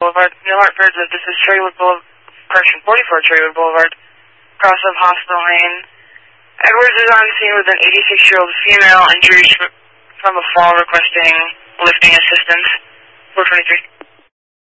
Boulevard. New Hartford, this is Cherrywood Boulevard, correction, 44 Cherrywood Boulevard, cross of Hospital Lane. Edwards is on scene with an 86-year-old female injured from a fall requesting lifting assistance. 423.